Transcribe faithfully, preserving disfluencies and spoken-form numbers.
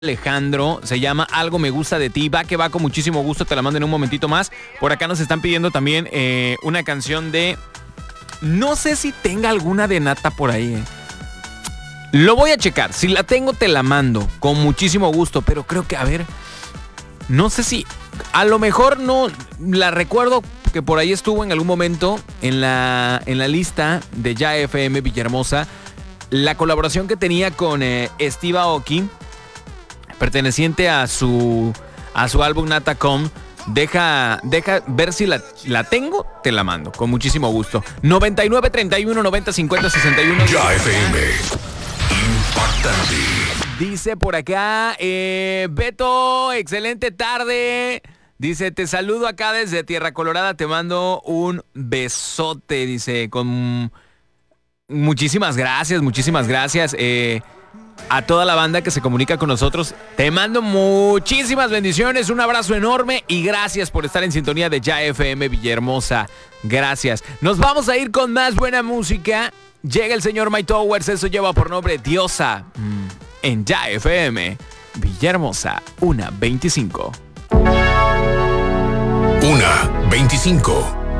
Alejandro, se llama Algo me gusta de ti. Va que va, con muchísimo gusto, te la mando en un momentito más. Por acá nos están pidiendo también eh, una canción de... No sé si tenga alguna de Nata por ahí. Eh. Lo voy a checar. Si la tengo, te la mando con muchísimo gusto. Pero creo que, a ver, no sé si... A lo mejor no la recuerdo que por ahí estuvo en algún momento en la, en la lista de Ya F M Villahermosa. La colaboración que tenía con eh, Steve Aoki, perteneciente a su a su álbum Natacom. Deja, deja ver si la, la tengo, te la mando, con muchísimo gusto. noventa y nueve, treinta y uno, noventa, cincuenta, sesenta y uno. Ya F M. Impactante. Dice por acá, eh, Beto, excelente tarde. Dice, te saludo acá desde Tierra Colorada, te mando un besote. Dice, con muchísimas gracias, muchísimas gracias. Eh... A toda la banda que se comunica con nosotros, te mando muchísimas bendiciones, un abrazo enorme y gracias por estar en sintonía de Ya F M Villahermosa. Gracias. Nos vamos a ir con más buena música. Llega el señor My Towers, eso lleva por nombre Diosa, mm, en Ya F M Villahermosa, una veinticinco. una veinticinco.